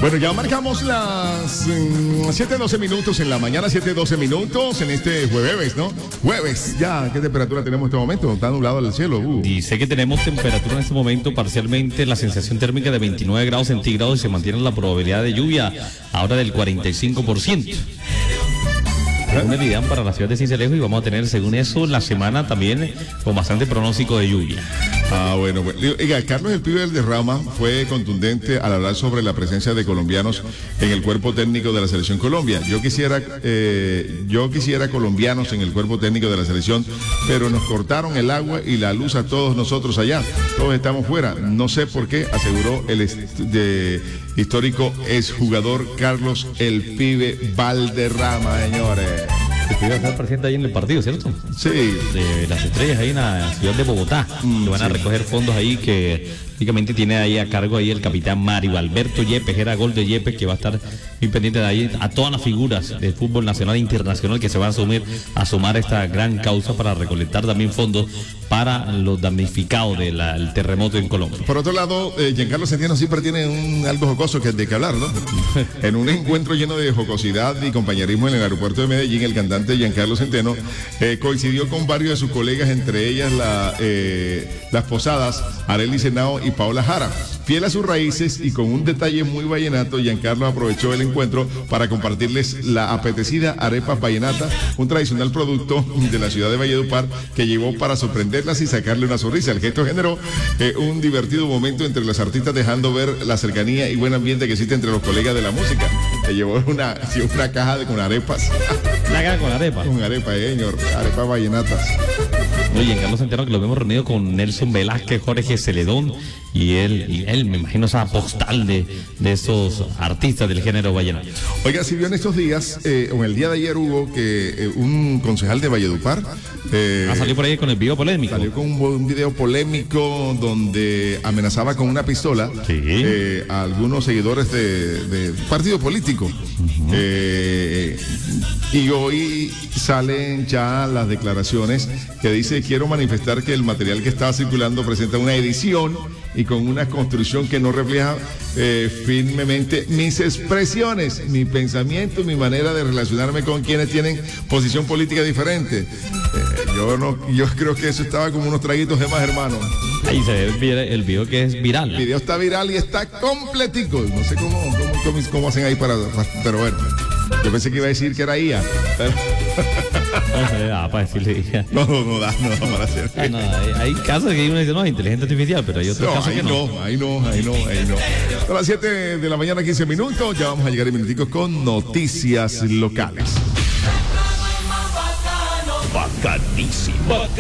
Bueno, ya marcamos las 7:12 minutos en la mañana, 7:12 minutos en este jueves, ¿no? Jueves, ya, ¿qué temperatura tenemos en este momento? Está nublado el cielo. Dice que tenemos temperatura en este momento parcialmente, la sensación térmica de 29 grados centígrados y se mantiene la probabilidad de lluvia ahora del 45%. Una idea para la ciudad de Sincelejo y vamos a tener, según eso, la semana también con bastante pronóstico de lluvia. Ah, bueno. Oiga, Carlos el Pibe Valderrama fue contundente al hablar sobre la presencia de colombianos en el cuerpo técnico de la Selección Colombia. Yo quisiera colombianos en el cuerpo técnico de la selección, pero nos cortaron el agua y la luz a todos nosotros allá. Todos estamos fuera. No sé por qué, aseguró el histórico exjugador Carlos el Pibe Valderrama, señores. El Pibe va a estar presente ahí en el partido, ¿cierto? Sí. De las estrellas ahí en la ciudad de Bogotá. Que van a recoger fondos ahí que únicamente tiene ahí a cargo ahí el capitán Mario Alberto Yepes, era gol de Yepes, que va a estar muy pendiente de ahí a todas las figuras del fútbol nacional e internacional que se van a sumar a esta gran causa para recolectar también fondos para los damnificados del terremoto en Colombia. Por otro lado, Giancarlo Centeno siempre tiene algo jocoso de que hablar, ¿no? En un encuentro lleno de jocosidad y compañerismo en el aeropuerto de Medellín, el cantante Giancarlo Centeno coincidió con varios de sus colegas, entre ellas las posadas Arely Senao y Paola Jara. Fiel a sus raíces y con un detalle muy vallenato, Giancarlo aprovechó el encuentro para compartirles la apetecida arepa vallenata, un tradicional producto de la ciudad de Valledupar que llevó para sorprenderlas y sacarle una sonrisa. El gesto generó un divertido momento entre los artistas, dejando ver la cercanía y buen ambiente que existe entre los colegas de la música. Le llevó una caja con arepas. ¿Una caja con arepas? Con arepas, señor. Arepas vallenatas. Oye, Carlos Centeno, que lo vemos reunido con Nelson Velázquez, Jorge Celedón y él, me imagino esa postal de esos artistas del género vallenato. Oiga, si vio en estos días, o el día de ayer hubo que un concejal de Valledupar salió por ahí con el video polémico. Salió con un video polémico donde amenazaba con una pistola a algunos seguidores de partido político. Y hoy salen ya las declaraciones que dice: quiero manifestar que el material que estaba circulando presenta una edición y con una construcción que no refleja firmemente mis expresiones, mi pensamiento, mi manera de relacionarme con quienes tienen posición política diferente. Yo creo que eso estaba como unos traguitos de más, hermano. Ahí se ve el video que es viral. El video está viral y está completico. No sé cómo hacen ahí pero bueno. Yo pensé que iba a decir que era IA. Pero... para decirle IA. No da para hacer. Hay casos que uno dice, no, es inteligencia artificial, pero hay otros casos que no. Ahí no. A las 7 de la mañana, 15 minutos, ya vamos a llegar en minuticos con noticias locales. Bacanísimo.